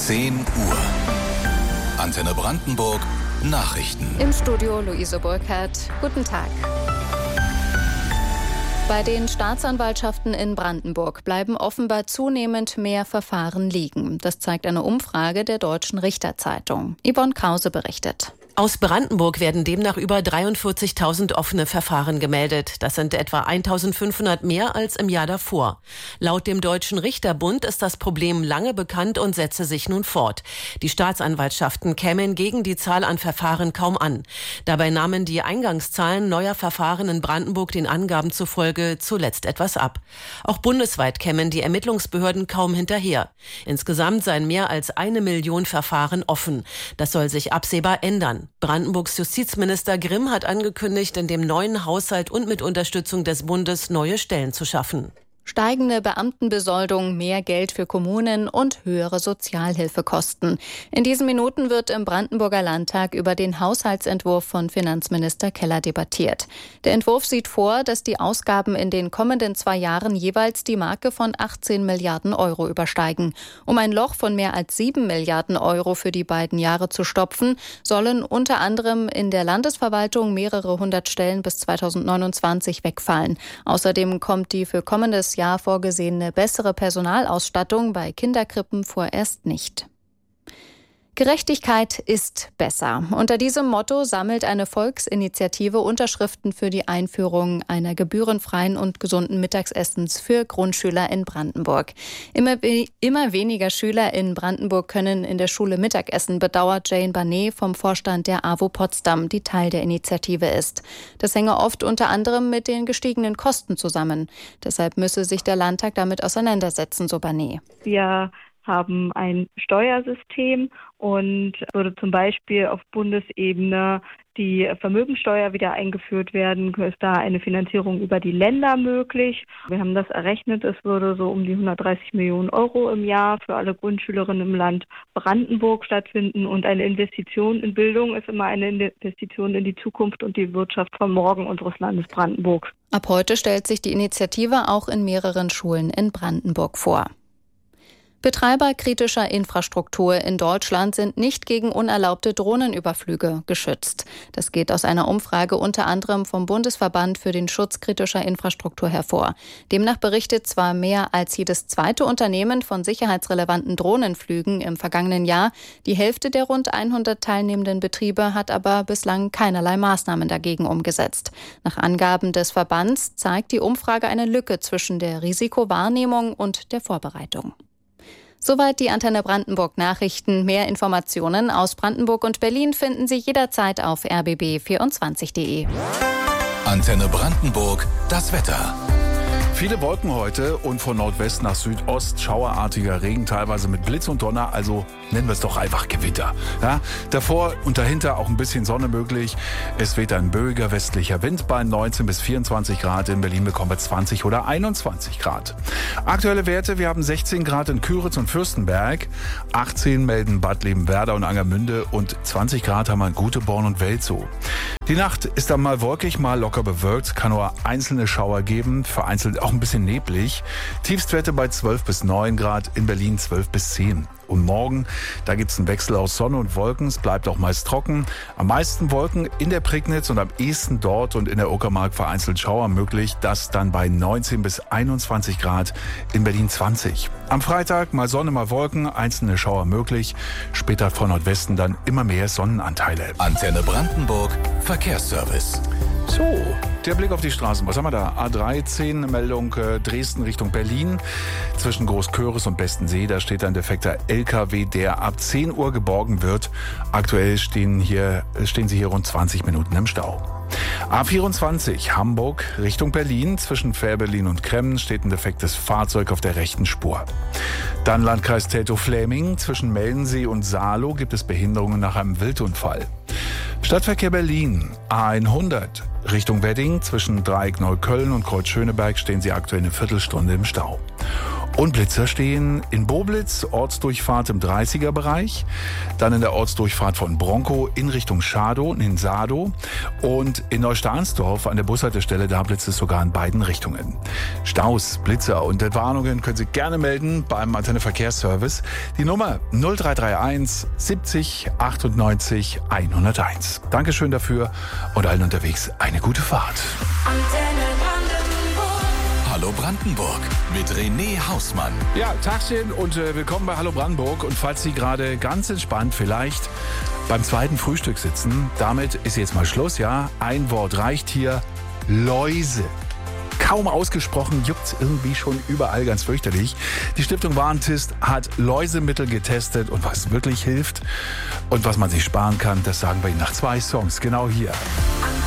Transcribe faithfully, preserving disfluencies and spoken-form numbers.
zehn Uhr. Antenne Brandenburg Nachrichten. Im Studio Luise Burkhardt. Guten Tag. Bei den Staatsanwaltschaften in Brandenburg bleiben offenbar zunehmend mehr Verfahren liegen. Das zeigt eine Umfrage der Deutschen Richterzeitung. Yvonne Krause berichtet. Aus Brandenburg werden demnach über dreiundvierzigtausend offene Verfahren gemeldet. Das sind etwa eintausendfünfhundert mehr als im Jahr davor. Laut dem Deutschen Richterbund ist das Problem lange bekannt und setze sich nun fort. Die Staatsanwaltschaften kämen gegen die Zahl an Verfahren kaum an. Dabei nahmen die Eingangszahlen neuer Verfahren in Brandenburg den Angaben zufolge zuletzt etwas ab. Auch bundesweit kämen die Ermittlungsbehörden kaum hinterher. Insgesamt seien mehr als eine Million Verfahren offen. Das soll sich absehbar ändern. Brandenburgs Justizminister Grimm hat angekündigt, in dem neuen Haushalt und mit Unterstützung des Bundes neue Stellen zu schaffen. Steigende Beamtenbesoldung, mehr Geld für Kommunen und höhere Sozialhilfekosten. In diesen Minuten wird im Brandenburger Landtag über den Haushaltsentwurf von Finanzminister Keller debattiert. Der Entwurf sieht vor, dass die Ausgaben in den kommenden zwei Jahren jeweils die Marke von achtzehn Milliarden Euro übersteigen. Um ein Loch von mehr als sieben Milliarden Euro für die beiden Jahre zu stopfen, sollen unter anderem in der Landesverwaltung mehrere hundert Stellen bis zweitausendneunundzwanzig wegfallen. Außerdem kommt die für kommendes Jahr vorgesehene bessere Personalausstattung bei Kinderkrippen vorerst nicht. Gerechtigkeit ist besser. Unter diesem Motto sammelt eine Volksinitiative Unterschriften für die Einführung einer gebührenfreien und gesunden Mittagsessens für Grundschüler in Brandenburg. Immer, immer weniger Schüler in Brandenburg können in der Schule Mittagessen, bedauert Jane Barnet vom Vorstand der A W O Potsdam, die Teil der Initiative ist. Das hänge oft unter anderem mit den gestiegenen Kosten zusammen. Deshalb müsse sich der Landtag damit auseinandersetzen, so Barnet. Wir haben ein Steuersystem und würde zum Beispiel auf Bundesebene die Vermögensteuer wieder eingeführt werden, ist da eine Finanzierung über die Länder möglich. Wir haben das errechnet, es würde so um die hundertdreißig Millionen Euro im Jahr für alle Grundschülerinnen im Land Brandenburg stattfinden und eine Investition in Bildung ist immer eine Investition in die Zukunft und die Wirtschaft von morgen unseres Landes Brandenburg. Ab heute stellt sich die Initiative auch in mehreren Schulen in Brandenburg vor. Betreiber kritischer Infrastruktur in Deutschland sind nicht gegen unerlaubte Drohnenüberflüge geschützt. Das geht aus einer Umfrage unter anderem vom Bundesverband für den Schutz kritischer Infrastruktur hervor. Demnach berichtet zwar mehr als jedes zweite Unternehmen von sicherheitsrelevanten Drohnenflügen im vergangenen Jahr. Die Hälfte der rund hundert teilnehmenden Betriebe hat aber bislang keinerlei Maßnahmen dagegen umgesetzt. Nach Angaben des Verbands zeigt die Umfrage eine Lücke zwischen der Risikowahrnehmung und der Vorbereitung. Soweit die Antenne Brandenburg Nachrichten. Mehr Informationen aus Brandenburg und Berlin finden Sie jederzeit auf r b b vierundzwanzig punkt d e. Antenne Brandenburg, das Wetter. Viele Wolken heute und von Nordwest nach Südost schauerartiger Regen, teilweise mit Blitz und Donner, also nennen wir es doch einfach Gewitter. Ja, davor und dahinter auch ein bisschen Sonne möglich. Es weht ein böiger westlicher Wind bei neunzehn bis vierundzwanzig Grad. In Berlin bekommen wir zwanzig oder einundzwanzig Grad. Aktuelle Werte, wir haben sechzehn Grad in Küritz und Fürstenberg, achtzehn melden Bad Liebenwerda und Angermünde und zwanzig Grad haben wir in Güteborn und Welzow. Die Nacht ist dann mal wolkig, mal locker bewölkt, kann nur einzelne Schauer geben, vereinzelt auch ein bisschen neblig. Tiefstwerte bei zwölf bis neun Grad, in Berlin zwölf bis zehn. Und morgen, da gibt es einen Wechsel aus Sonne und Wolken. Es bleibt auch meist trocken. Am meisten Wolken in der Prignitz und am ehesten dort und in der Uckermark vereinzelt Schauer möglich. Das dann bei neunzehn bis einundzwanzig Grad, in Berlin zwanzig. Am Freitag mal Sonne, mal Wolken, einzelne Schauer möglich. Später von Nordwesten dann immer mehr Sonnenanteile. Antenne Brandenburg, Verkehrsservice. So, der Blick auf die Straßen. Was haben wir da? A drei, zehn Meldung äh, Dresden Richtung Berlin. Zwischen Großköris und Bestensee, da steht ein defekter L K W, der ab zehn Uhr geborgen wird. Aktuell stehen, hier, stehen sie hier rund zwanzig Minuten im Stau. A vierundzwanzig Hamburg Richtung Berlin. Zwischen Fährberlin und Kremmen steht ein defektes Fahrzeug auf der rechten Spur. Dann Landkreis Teltow-Fläming. Zwischen Meldensee und Saarloh gibt es Behinderungen nach einem Wildunfall. Stadtverkehr Berlin, A hundert Richtung Wedding. Zwischen Dreieck Neukölln und Kreuz Schöneberg stehen sie aktuell eine Viertelstunde im Stau. Und Blitzer stehen in Boblitz, Ortsdurchfahrt im dreißiger Bereich, dann in der Ortsdurchfahrt von Bronkow in Richtung Schadow, in Sadow und in Neustahnsdorf an der Bushaltestelle, da blitzt es sogar in beiden Richtungen. Staus, Blitzer und Entwarnungen können Sie gerne melden beim Antenne Verkehrsservice. Die Nummer null drei drei eins siebzig achtundneunzig hunderteins. Dankeschön dafür und allen unterwegs eine gute Fahrt. Hallo Brandenburg mit René Hausmann. Ja, Tagchen und äh, willkommen bei Hallo Brandenburg. Und falls Sie gerade ganz entspannt vielleicht beim zweiten Frühstück sitzen, damit ist jetzt mal Schluss, ja. Ein Wort reicht hier: Läuse. Kaum ausgesprochen, juckt's irgendwie schon überall, ganz fürchterlich. Die Stiftung Warentest hat Läusemittel getestet und was wirklich hilft und was man sich sparen kann, das sagen wir Ihnen nach zwei Songs, genau hier.